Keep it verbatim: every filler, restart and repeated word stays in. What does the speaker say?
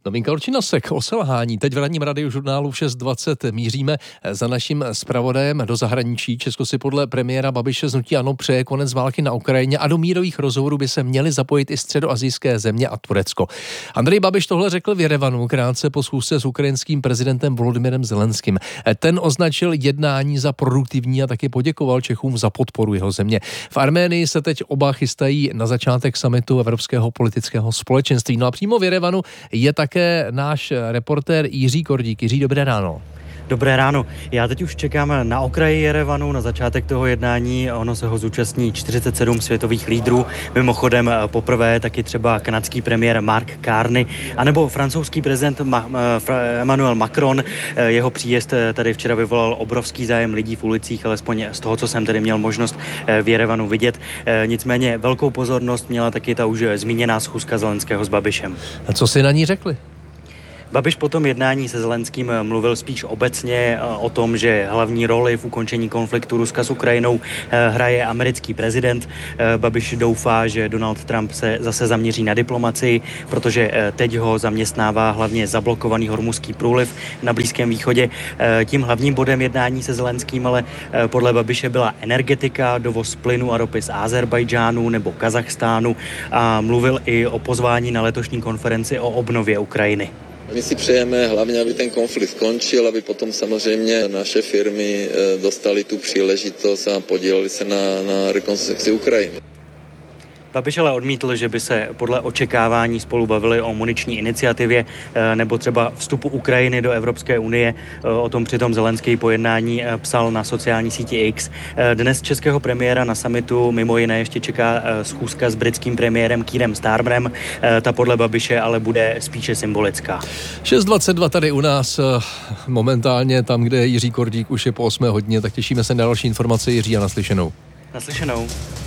Novinka Orčinosek o selhání. Teď v ranním Radiožurnálu v šest dvacet míříme za naším zpravodajem do zahraničí. Česko si podle premiéra Babiše z hnutí ANO přeje konec války na Ukrajině a do mírových rozhovorů by se měly zapojit i středoasijské země a Turecko. Andrej Babiš tohle řekl v Jerevanu krátce po schůzce s ukrajinským prezidentem Volodymyrem Zelenským. Ten označil jednání za produktivní a taky poděkoval Čechům za podporu jeho země. V Arménii se teď oba chystají na začátek summitu Evropského politického společenství. No a přímo v Jerevanu je také náš reportér Jiří Kordík. Jiří, dobré ráno. Dobré ráno. Já teď už čekám na okraji Jerevanu, na začátek toho jednání. Ono se ho zúčastní čtyřicet sedm světových lídrů. Mimochodem poprvé taky třeba kanadský premiér Mark Carney, anebo francouzský prezident Ma- Emmanuel Macron. Jeho příjezd tady včera vyvolal obrovský zájem lidí v ulicích, alespoň z toho, co jsem tady měl možnost v Jerevanu vidět. Nicméně velkou pozornost měla taky ta už zmíněná schůzka Zelenského s Babišem. A co si na ní řekli? Babiš po tom jednání se Zelenským mluvil spíš obecně o tom, že hlavní roli v ukončení konfliktu Ruska s Ukrajinou hraje americký prezident. Babiš doufá, že Donald Trump se zase zaměří na diplomacii, protože teď ho zaměstnává hlavně zablokovaný hormuzský průliv na Blízkém východě. Tím hlavním bodem jednání se Zelenským ale podle Babiše byla energetika, dovoz plynu a ropy z Azerbajdžánu nebo Kazachstánu a mluvil i o pozvání na letošní konferenci o obnově Ukrajiny. My si přejeme hlavně, aby ten konflikt skončil, aby potom samozřejmě naše firmy dostaly tu příležitost a podílely se na, na rekonstrukci Ukrajiny. Babiš ale odmítl, že by se podle očekávání spolu bavili o muniční iniciativě nebo třeba vstupu Ukrajiny do Evropské unie. O tom přitom Zelenský po jednání psal na sociální síti X. Dnes českého premiéra na summitu mimo jiné ještě čeká schůzka s britským premiérem Keirem Starmerem. Ta podle Babiše ale bude spíše symbolická. šest dvacet dva tady u nás momentálně, tam, kde Jiří Kordík už je po osmé hodině, tak těšíme se na další informace. Jiří, a naslyšenou. Naslyšenou.